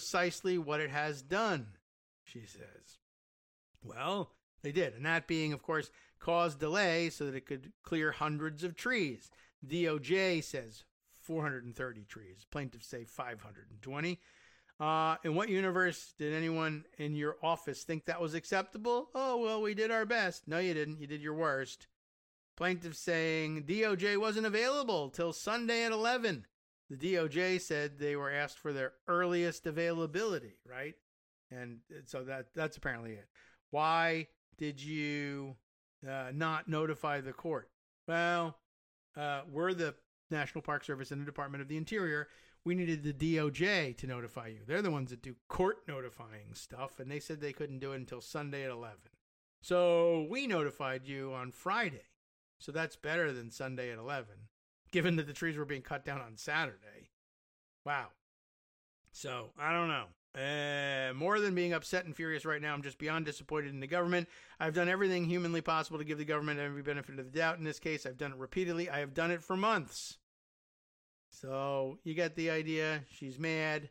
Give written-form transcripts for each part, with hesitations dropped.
precisely what it has done, she says. Well, they did, and that being, of course, caused delay so that it could clear hundreds of trees. DOJ says 430 trees. Plaintiffs say 520. In what universe did anyone in your office think that was acceptable? Oh, well, we did our best. No, you didn't. You did your worst. Plaintiffs saying DOJ wasn't available till Sunday at 11. The DOJ said they were asked for their earliest availability, right? And so that's apparently it. Why did you not notify the court? Well, we're the National Park Service and the Department of the Interior. We needed the DOJ to notify you. They're the ones that do court notifying stuff, and they said they couldn't do it until Sunday at 11. So we notified you on Friday. So that's better than Sunday at 11, given that the trees were being cut down on Saturday. Wow. So, I don't know. More than being upset and furious right now, I'm just beyond disappointed in the government. I've done everything humanly possible to give the government every benefit of the doubt. In this case, I've done it repeatedly. I have done it for months. So, you get the idea. She's mad.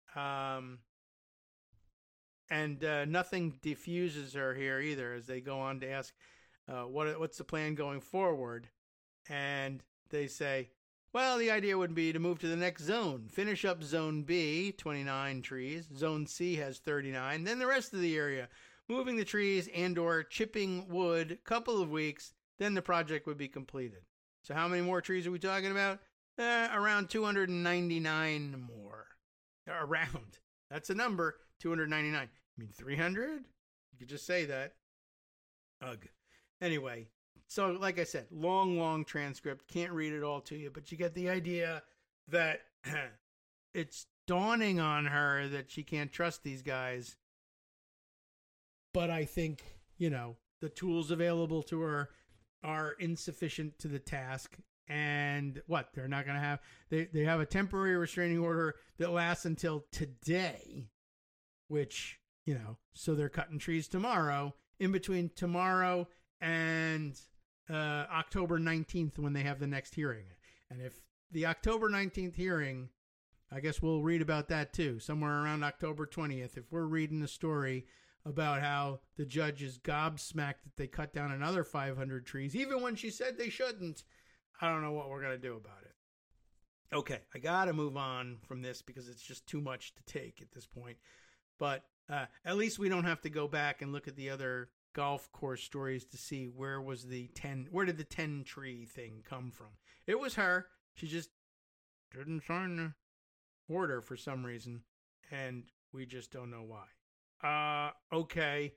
And nothing diffuses her here either as they go on to ask, what's the plan going forward? And they say, well, the idea would be to move to the next zone. Finish up Zone B, 29 trees. Zone C has 39. Then the rest of the area. Moving the trees and or chipping wood, couple of weeks, then the project would be completed. So how many more trees are we talking about? Around 299 more. Around. That's a number, 299. I mean, 300? You could just say that. Ugh. Anyway, so like I said, long transcript. Can't read it all to you, but you get the idea that it's dawning on her that she can't trust these guys. But I think, the tools available to her are insufficient to the task. And they're not going to have, they have a temporary restraining order that lasts until today, which, so they're cutting trees tomorrow. In between tomorrow and October 19th when they have the next hearing. And if the October 19th hearing, I guess we'll read about that too, somewhere around October 20th. If we're reading the story about how the judge is gobsmacked that they cut down another 500 trees, even when she said they shouldn't, I don't know what we're going to do about it. Okay, I got to move on from this because it's just too much to take at this point. But at least we don't have to go back and look at the other golf course stories to see where did the 10 tree thing come from. It was her. She just didn't sign the order for some reason, and we just don't know why. Okay.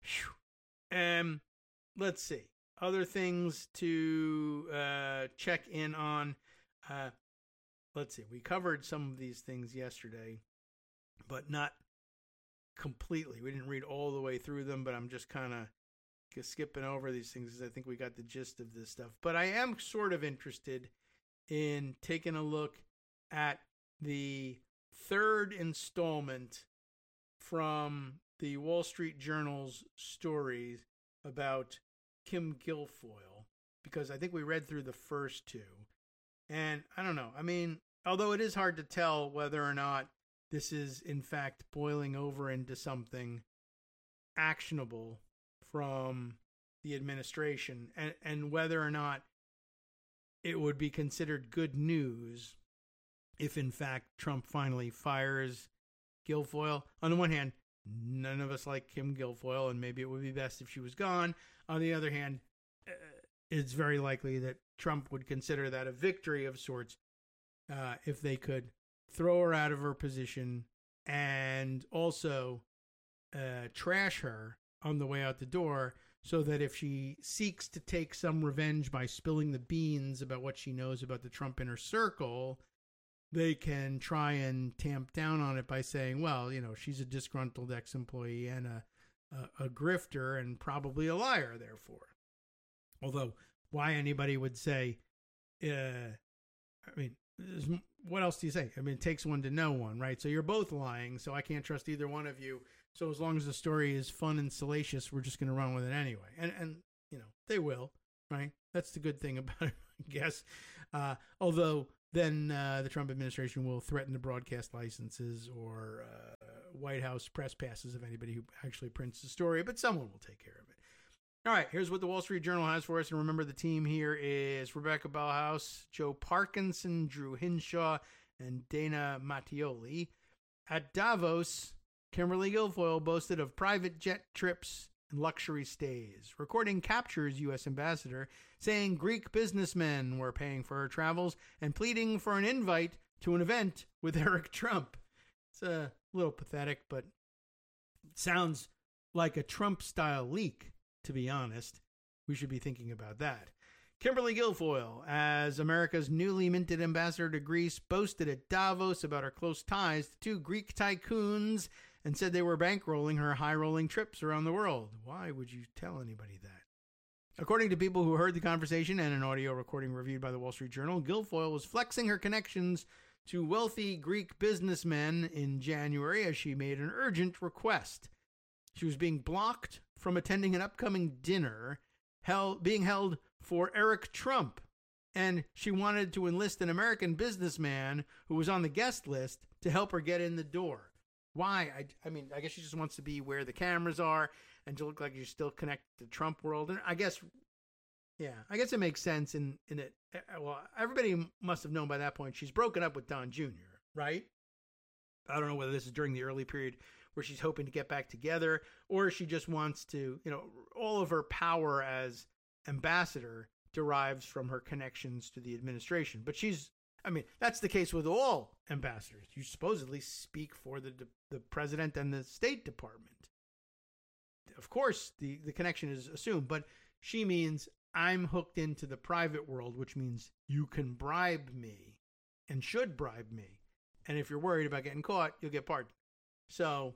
Let's see. Other things to check in on. Let's see. We covered some of these things yesterday, but not completely. We didn't read all the way through them, but I'm just kind of skipping over these things because I think we got the gist of this stuff. But I am sort of interested in taking a look at the third installment from the Wall Street Journal's stories about Kim Guilfoyle, because I think we read through the first two. And I don't know. I mean, although it is hard to tell whether or not this is, in fact, boiling over into something actionable from the administration, and whether or not it would be considered good news if, in fact, Trump finally fires Guilfoyle. On the one hand, none of us like Kim Guilfoyle, and maybe it would be best if she was gone. On the other hand, it's very likely that Trump would consider that a victory of sorts if they could throw her out of her position and also trash her on the way out the door, so that if she seeks to take some revenge by spilling the beans about what she knows about the Trump inner circle, they can try and tamp down on it by saying, well, she's a disgruntled ex-employee and a grifter and probably a liar, therefore. Although, why anybody would say, what else do you say? I mean, it takes one to know one, right? So you're both lying, so I can't trust either one of you. So as long as the story is fun and salacious, we're just going to run with it anyway. And they will, right? That's the good thing about it, I guess. Although then the Trump administration will threaten to broadcast licenses or White House press passes of anybody who actually prints the story, but someone will take care of it. All right, here's what the Wall Street Journal has for us. And remember, the team here is Rebecca Ballhaus, Joe Parkinson, Drew Hinshaw, and Dana Mattioli. At Davos, Kimberly Guilfoyle boasted of private jet trips and luxury stays. Recording captures U.S. ambassador saying Greek businessmen were paying for her travels and pleading for an invite to an event with Eric Trump. It's a little pathetic, but it sounds like a Trump-style leak, to be honest. We should be thinking about that. Kimberly Guilfoyle, as America's newly minted ambassador to Greece, boasted at Davos about her close ties to two Greek tycoons and said they were bankrolling her high-rolling trips around the world. Why would you tell anybody that? According to people who heard the conversation and an audio recording reviewed by the Wall Street Journal, Guilfoyle was flexing her connections to wealthy Greek businessmen in January as she made an urgent request. She was being blocked from attending an upcoming dinner being held for Eric Trump, and she wanted to enlist an American businessman who was on the guest list to help her get in the door. Why? I mean, I guess she just wants to be where the cameras are and to look like you're still connected to Trump world. And I guess it makes sense in it. Well, everybody must have known by that point she's broken up with Don Jr., right? I don't know whether this is during the early period where she's hoping to get back together, or she just wants to, all of her power as ambassador derives from her connections to the administration. But that's the case with all ambassadors. You supposedly speak for the president and the State Department. Of course, the connection is assumed, but she means I'm hooked into the private world, which means you can bribe me and should bribe me. And if you're worried about getting caught, you'll get pardoned. So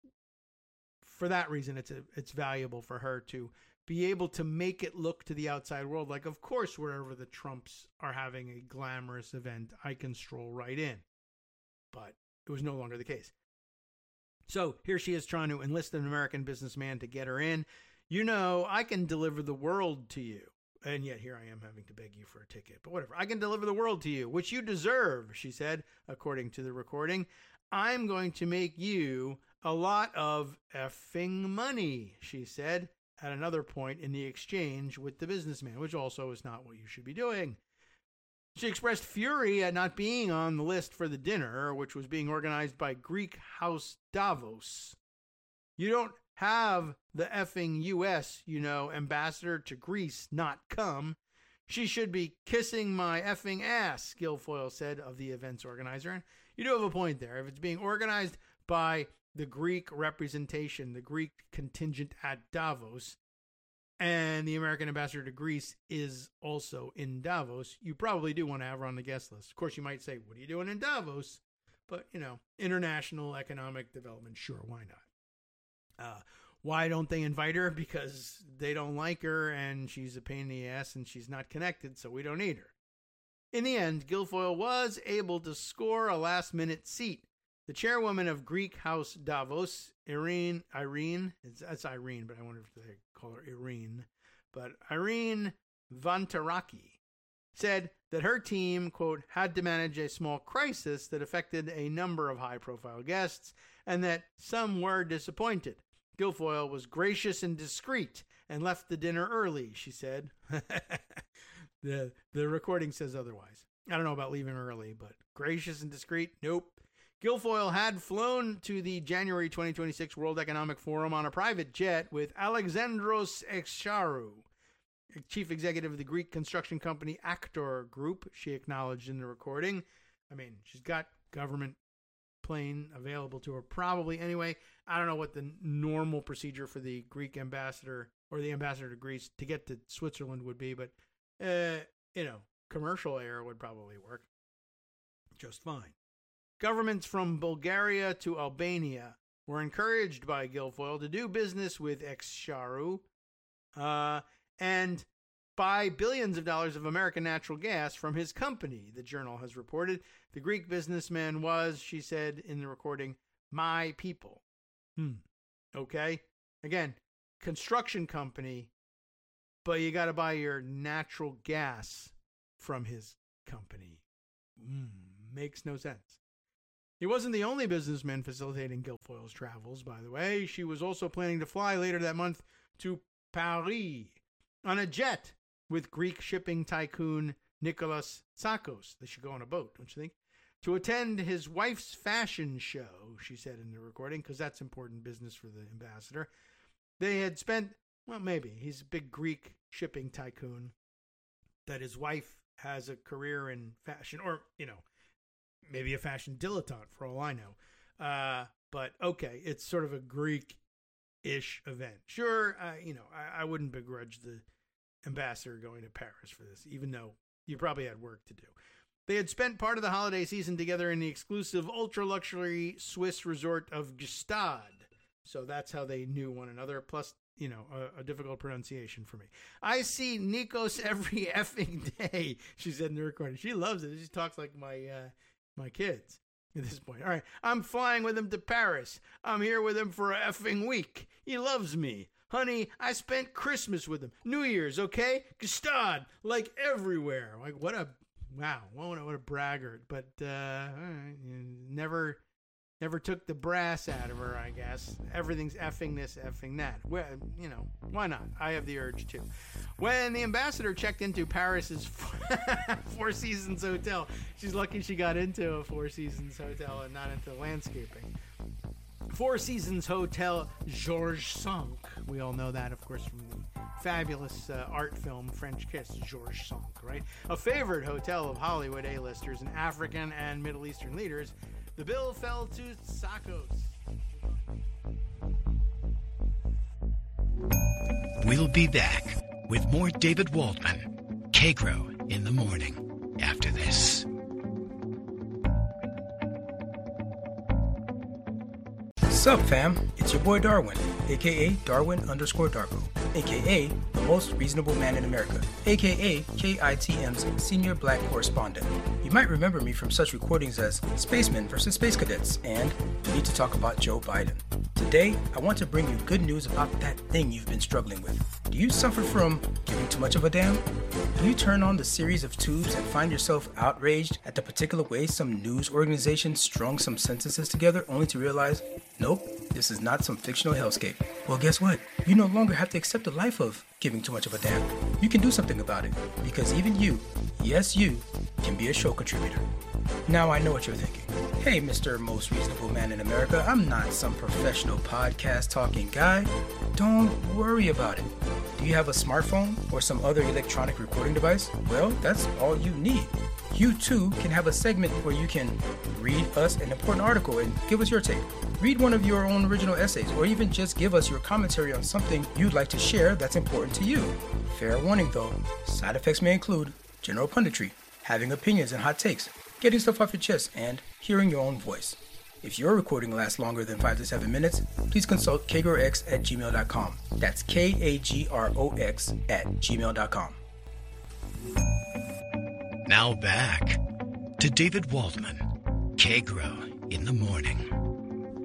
for that reason, it's valuable for her to be able to make it look to the outside world like, of course, wherever the Trumps are having a glamorous event, I can stroll right in. But it was no longer the case. So here she is trying to enlist an American businessman to get her in. I can deliver the world to you. And yet here I am having to beg you for a ticket. But whatever. I can deliver the world to you, which you deserve, she said, according to the recording. I'm going to make you a lot of effing money, she said, at another point in the exchange with the businessman, which also is not what you should be doing. She expressed fury at not being on the list for the dinner, which was being organized by Greek House Davos. You don't have the effing U.S., ambassador to Greece not come. She should be kissing my effing ass, Guilfoyle said of the event's organizer. And you do have a point there. If it's being organized by the Greek representation, the Greek contingent at Davos, and the American ambassador to Greece is also in Davos, you probably do want to have her on the guest list. Of course, you might say, what are you doing in Davos? But, international economic development, sure, why not? Why don't they invite her? Because they don't like her, and she's a pain in the ass, and she's not connected, so we don't need her. In the end, Guilfoyle was able to score a last-minute seat. The chairwoman of Greek House Davos, Irene, that's Irene, but I wonder if they call her Irene, but Irene Vantaraki said that her team, quote, had to manage a small crisis that affected a number of high-profile guests, and that some were disappointed. Guilfoyle was gracious and discreet and left the dinner early, she said. The recording says otherwise. I don't know about leaving early, but gracious and discreet? Nope. Guilfoyle had flown to the January 2026 World Economic Forum on a private jet with Alexandros Exarchou, chief executive of the Greek construction company Actor Group, she acknowledged in the recording. She's got government plane available to her probably anyway. I don't know what the normal procedure for the Greek ambassador or the ambassador to Greece to get to Switzerland would be, but, commercial air would probably work just fine. Governments from Bulgaria to Albania were encouraged by Guilfoyle to do business with Exarchou and buy billions of dollars of American natural gas from his company, the Journal has reported. The Greek businessman was, she said in the recording, my people. Okay. Again, construction company, but you got to buy your natural gas from his company. Makes no sense. He wasn't the only businessman facilitating Guilfoyle's travels, by the way. She was also planning to fly later that month to Paris on a jet with Greek shipping tycoon Nicholas Tsakos. They should go on a boat, don't you think? To attend his wife's fashion show, she said in the recording, because that's important business for the ambassador. They had spent, well, maybe, he's a big Greek shipping tycoon, that his wife has a career in fashion, or, maybe a fashion dilettante for all I know. But okay, it's sort of a Greek-ish event. Sure, I wouldn't begrudge the ambassador going to Paris for this, even though you probably had work to do. They had spent part of the holiday season together in the exclusive ultra-luxury Swiss resort of Gstaad. So that's how they knew one another, plus, a difficult pronunciation for me. I see Nikos every effing day, she said in the recording. She loves it. She talks like my kids at this point. All right, I'm flying with him to Paris. I'm here with him for a effing week. He loves me. Honey, I spent Christmas with him. New Year's, okay? Gstaad, like everywhere. Like, what a braggart. But never took the brass out of her, I guess. Everything's effing this, effing that. Well, why not? I have the urge too. When the ambassador checked into Paris's Four Seasons Hotel, she's lucky she got into a Four Seasons Hotel and not into landscaping. Four Seasons Hotel Georges V. We all know that, of course, from the fabulous art film French Kiss, Georges V, right? A favorite hotel of Hollywood A-listers and African and Middle Eastern leaders. The bill fell to Tsakos. We'll be back with more David Waldman, Kagro in the morning, after this. Sup fam, it's your boy Darwin, aka Darwin_Darko, aka the most reasonable man in America, aka KITM's senior black correspondent. You might remember me from such recordings as Spacemen vs. Space Cadets and We Need to Talk About Joe Biden. Today, I want to bring you good news about that thing you've been struggling with. Do you suffer from giving too much of a damn? Do you turn on the series of tubes and find yourself outraged at the particular way some news organization strung some sentences together only to realize, nope, this is not some fictional hellscape? Well, guess what? You no longer have to accept the life of giving too much of a damn. You can do something about it, because even you, yes you, can be a show contributor. Now I know what you're thinking. Hey, Mr. Most Reasonable Man in America, I'm not some professional podcast talking guy. Don't worry about it. Do you have a smartphone or some other electronic recording device? Well, that's all you need. You too can have a segment where you can read us an important article and give us your take. Read one of your own original essays, or even just give us your commentary on something you'd like to share that's important to you. Fair warning though, side effects may include general punditry, having opinions and hot takes, getting stuff off your chest, and hearing your own voice. If your recording lasts longer than 5 to 7 minutes, please consult kagrox@gmail.com. That's KAGROX@gmail.com. Now back to David Waldman, Kagro in the morning.